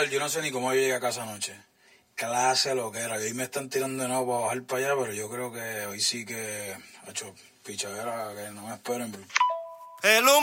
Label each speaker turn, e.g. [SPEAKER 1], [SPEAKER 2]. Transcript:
[SPEAKER 1] brother, yo no sé ni cómo yo llegué a casa anoche. Clase lo que era. Hoy me están tirando de nuevo para bajar para allá, pero yo creo que hoy sí que... Hacho, pichadera, que no me esperen. Bro.